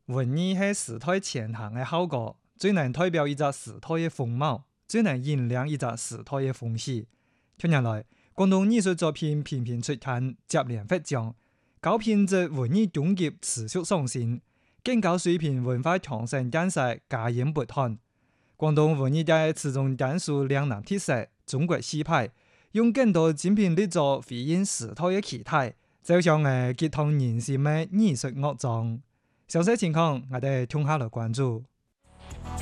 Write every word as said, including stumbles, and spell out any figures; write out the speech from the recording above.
文藝係時代前行嘅效果，最能代表一個時代嘅風貌，最能引領一個時代嘅風氣。近年來，廣東藝術作品頻頻出刊，接連獲獎，高品質文藝總結持續上升，更高水平文化傳承建設加嚴不斷。廣東文藝界始終講述兩岸特色、中國氣派，用更多精品力作回應時代嘅期待，就像係激動人心嘅藝術樂章。詳細情況，我哋聽下來關注。